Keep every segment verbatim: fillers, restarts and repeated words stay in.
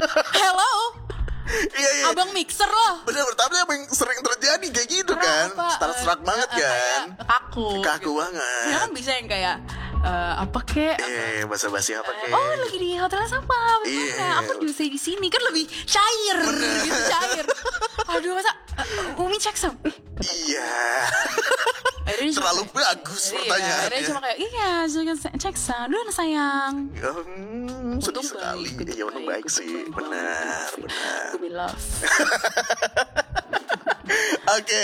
Hello. Iya, iya. Abang mixer loh. Bener, tapi emang sering terjadi kayak gitu kan. Kenapa? Start-start Eh, banget eh, kan. kayak kaku. Kaku gitu. banget. Ya kan bisa yang kayak eh, apa kek? Eh, basa-basi apa kek? Oh lagi di hotel sama, Iya. yeah. Aku di di sini kan lebih cair, gitu cair. Aduh masa uh, Umi cek sam. Iya. Akhirnya Terlalu cuma, bagus iya, pertanyaannya. akhirnya cuma kayak iya cek sam, dulu sayang. Hmm, sedih Untung sekali. baik, Iya, untung baik untung sih. baik Benar, banget. benar. Umi love. Oke,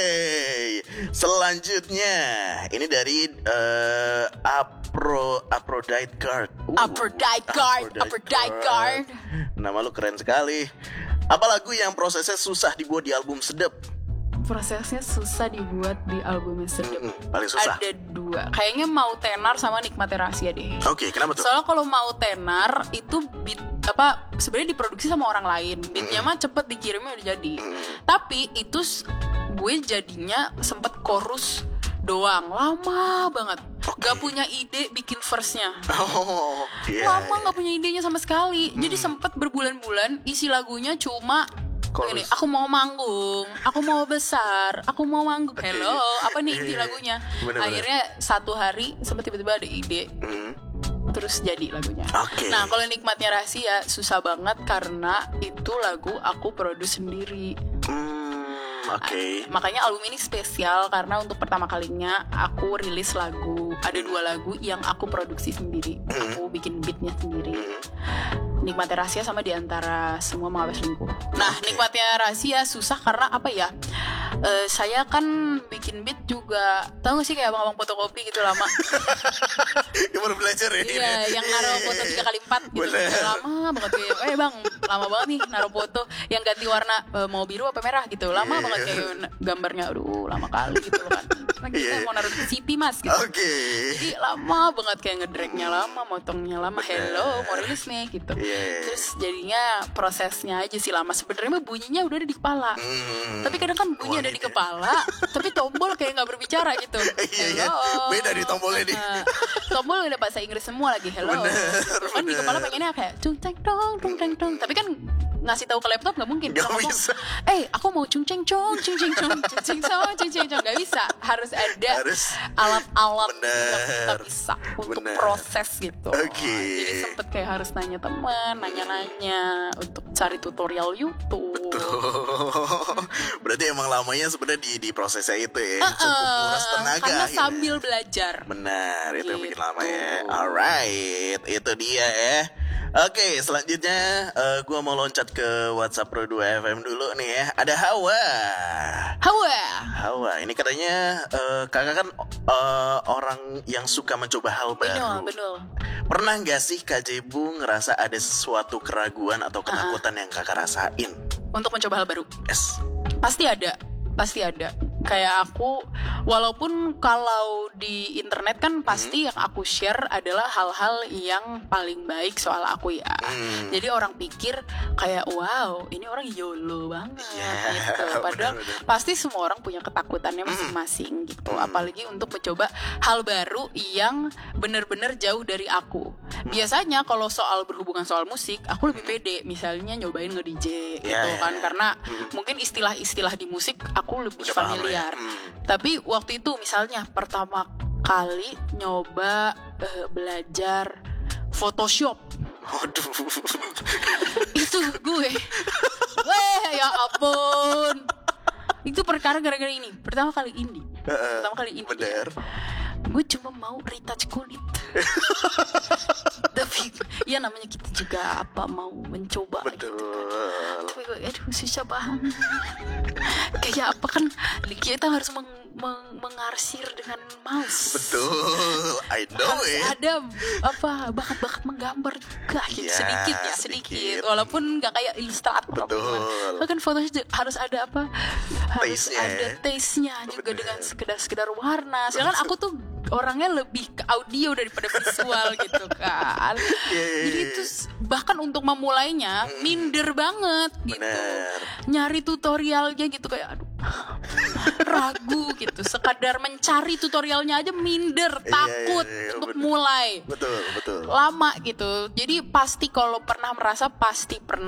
selanjutnya ini dari uh, Apro Aphrodite Guard. Uh, Aphrodite Guard, Aphrodite Guard. Nama lu keren sekali. Apa lagu yang prosesnya susah dibuat di album Sedep? Prosesnya susah dibuat di albumnya Sedep. Mm-mm, paling susah. Ada dua. Kayaknya Mau Tenar sama Nikmati Rahasia deh. Oke, kenapa tuh? Soalnya kalau Mau Tenar itu beat apa sebenarnya diproduksi sama orang lain. Beatnya mah cepet dikirimnya udah jadi. Tapi itu s- gue jadinya sempet chorus doang, lama banget. Gak punya ide bikin verse-nya. Oh, iya. Lama gak punya idenya sama sekali. Jadi sempet berbulan-bulan isi lagunya cuma Chorus. ini, aku mau manggung, aku mau besar, aku mau manggung. Hello, apa nih inti Iya, lagunya? bener-bener. Akhirnya satu hari sempat tiba-tiba ada ide, Hmm, terus jadi lagunya. Oke. Nah, kalau Nikmatnya Rahasia susah banget karena itu lagu aku produce sendiri. hmm, Oke. Makanya album ini spesial karena untuk pertama kalinya aku rilis lagu. Ada dua lagu yang aku produksi sendiri. Aku bikin beatnya sendiri. Nikmatnya Rahasia sama Diantara Semua Mengapa Selingkuh. Nah, Oke. Nikmatnya Rahasia susah karena apa ya? Eh, saya kan bikin beat juga, tahu gak sih kayak abang-abang fotokopi gitu lama. Yang baru belajar ya. Iya, yang naruh foto tiga kali empat gitu. Bener. Lama banget kayak, eh bang, lama banget nih naruh foto yang ganti warna eh, mau biru apa merah gitu. Lama Iya. banget kayak n- gambarnya, aduh lama kali gitu loh kan. Nah, kita Iya. mau naruh di C P mas gitu. Oke. Jadi lama banget kayak ngedragnya lama, motongnya lama. Hello, mau rilis nih gitu. Iya. Terus jadinya prosesnya aja sih lama. Sebenarnya mah bunyinya udah ada di kepala. Hmm. Tapi kadang kan bunyi ada di Wanita. kepala, tapi tombol kayak nggak berbicara gitu. Iya, iya. Hello. Beda nih tombolnya nih. Nah, tombol udah bahasa Inggris semua lagi. Hello. Bener, Kan di bener. kepala pengennya kayak cung ceng dong, cung ceng dong. Tapi kan ngasih tahu ke laptop nggak mungkin. Nggak Kalau ngomong, bisa. Eh, aku mau cung ceng cong, cung ceng cong, cung ceng cong, cung ceng cong. Nggak bisa. Harus ada Harus. alat-alat Bener. yang kita bisa untuk Bener. proses gitu. Oke. Jadi sempet kayak harus nanya teman, nanya-nanya untuk cari tutorial YouTube. Tuh. Berarti emang lamanya sebenarnya di di prosesnya itu ya. Uh-uh, Cukup kuras tenaga. karena akhirnya. sambil belajar. Benar, itu yang bikin Gitu. lama ya. Alright, itu dia ya. Oke, selanjutnya eh, gua mau loncat ke WhatsApp Pro dua F M dulu nih ya. Ada Hawa. Hawa. Hawa, ini katanya eh, kakak kan eh, orang yang suka mencoba hal Betul, baru. betul. Pernah gak sih Kak Jebu ngerasa ada sesuatu keraguan atau ketakutan yang kakak rasain? Untuk mencoba hal baru. Yes. Pasti ada, pasti ada. Kayak aku, walaupun kalau di internet kan pasti yang aku share adalah hal-hal yang paling baik soal aku ya. Hmm. Jadi orang pikir kayak wow, ini orang YOLO banget Iya, gitu. Padahal benar-benar. pasti semua orang punya ketakutannya masing-masing gitu. Apalagi untuk mencoba hal baru yang benar-benar jauh dari aku. Biasanya kalau soal berhubungan soal musik, aku lebih pede. Misalnya nyobain nge-D J gitu Iya, kan, iya. karena mungkin istilah-istilah di musik aku lebih Udah paham familiar. ya. Hmm. Tapi waktu itu misalnya pertama kali nyoba eh, belajar Photoshop, Waduh. itu gue, weh ya ampun, itu perkara gara-gara ini. Pertama kali ini, pertama kali ini. Bener. Gue cuma mau retouch kulit. Tapi ya namanya kita juga apa mau mencoba gitu. Betul. Tapi gue aduh susah banget. Kayak apa kan kita harus meng- meng- mengarsir dengan mouse. Betul. I know Harus it. ada apa bakat-bakat menggambar juga gitu. Ya, sedikit ya sedikit. sedikit. Walaupun nggak kayak ilustrator. Betul. Gimana. Kan fotonya juga harus ada apa? Harus Taste-nya. ada taste-nya juga Bener. dengan sekedar-sekedar warna. Sedangkan aku tuh orangnya lebih ke audio daripada visual gitu kan. Iya, iya, Jadi iya. itu s- bahkan untuk memulainya minder banget gitu. Bener. Nyari tutorialnya gitu kayak aduh ragu gitu. Sekadar mencari tutorialnya aja minder, Iya, takut iya, iya, untuk bener. mulai. Betul, betul. Lama gitu. Jadi pasti kalau pernah merasa pasti pernah